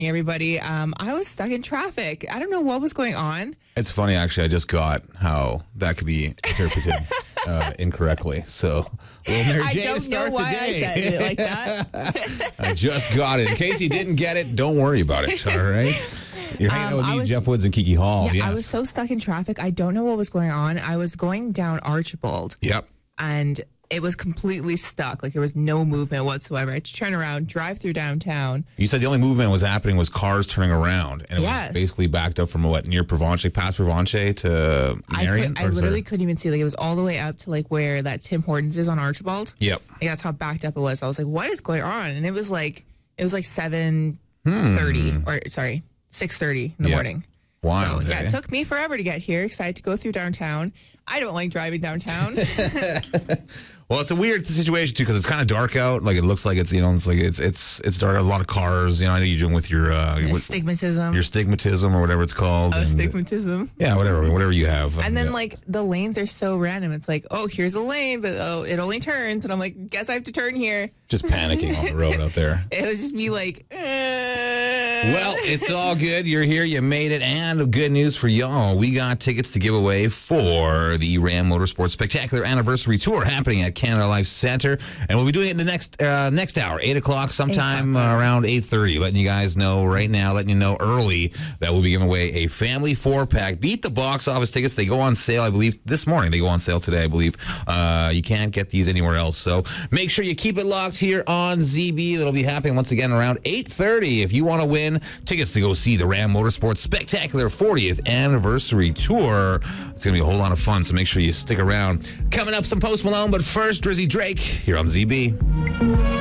Everybody, I was stuck in traffic. I don't know what was going on. It's funny, actually. I just got how that could be interpreted incorrectly. So, little Mary Jane I don't to start know why the day. I said it like that. I just got it. In case you didn't get it, don't worry about it. All right. You're hanging out with me, Jeff Woods and Kiki Hall. Yeah, yes. I was so stuck in traffic. I don't know what was going on. I was going down Archibald. Yep. And it was completely stuck. Like there was no movement whatsoever. I had to turn around, drive through downtown. You said the only movement was happening was cars turning around, and it was basically backed up from what, near Provencher, past Provencher to Marion? I literally couldn't even see. Like it was all the way up to like where that Tim Hortons is on Archibald. Yep. Like, that's how backed up it was. I was like, what is going on? And it was like 7:30 or sorry, 6:30 in the morning. Wild. So, yeah, it took me forever to get here because I had to go through downtown. I don't like driving downtown. Well, it's a weird situation too because it's kind of dark out. Like it looks like it's it's like it's dark. There's a lot of cars. I know you're doing with your stigmatism. Your stigmatism or whatever it's called. Stigmatism. Yeah, whatever you have. And then like the lanes are so random. It's like, oh, here's a lane, but it only turns, and I'm like, guess I have to turn here. Just panicking on the road out there. It was just me like. Well, it's all good. You're here. You made it. And good news for y'all. We got tickets to give away for the Ram Motorsports Spectacular Anniversary Tour happening at Canada Life Center. And we'll be doing it in the next hour, 8 o'clock, sometime around 8:30. Letting you guys know right now, letting you know early that we'll be giving away a family 4-pack. Beat the box office tickets. They go on sale, I believe, this morning. They go on sale today, I believe. You can't get these anywhere else. So make sure you keep it locked here on ZB. It'll be happening once again around 8:30. If you want to win tickets to go see the Ram Motorsports Spectacular 40th Anniversary Tour, it's going to be a whole lot of fun, so make sure you stick around. Coming up, some Post Malone, but first, Drizzy Drake here on ZB.